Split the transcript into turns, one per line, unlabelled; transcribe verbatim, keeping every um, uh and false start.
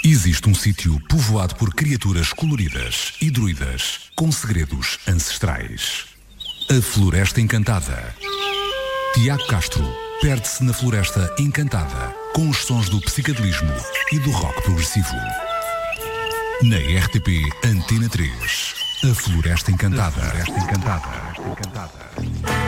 Existe um sítio povoado por criaturas coloridas e druidas com segredos ancestrais. A Floresta Encantada. Tiago Castro perde-se na Floresta Encantada com os sons do psicadelismo e do rock progressivo. Na R T P Antena três. A Floresta Encantada. A Floresta Encantada.